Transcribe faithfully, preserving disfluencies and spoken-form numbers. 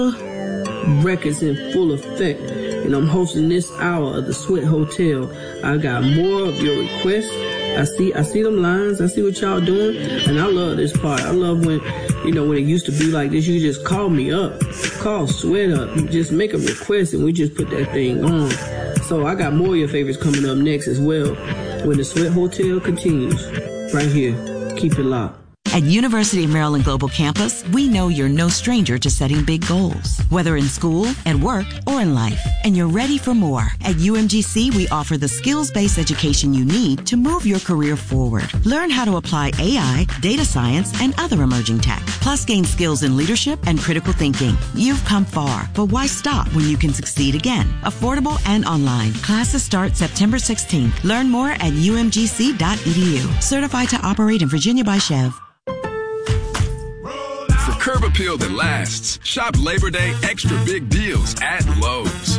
Records in full effect, and I'm hosting this hour of the Sweat Hotel. I got more of your requests. I see, I see them lines. I see what y'all doing, and I love this part. I love when, you know, when it used to be like this. You just call me up, call Sweat up, you just make a request, and we just put that thing on. So I got more of your favorites coming up next as well. When the Sweat Hotel continues, right here. Keep it locked. At University of Maryland Global Campus, we know you're no stranger to setting big goals, whether in school, at work, or in life, and you're ready for more. At U M G C, we offer the skills-based education you need to move your career forward. Learn how to apply A I, data science, and other emerging tech, plus gain skills in leadership and critical thinking. You've come far, but why stop when you can succeed again? Affordable and online. Classes start September sixteenth. Learn more at U M G C dot E D U. Certified to operate in Virginia by Chev. Curb appeal that lasts. Shop Labor Day extra big deals at Lowe's.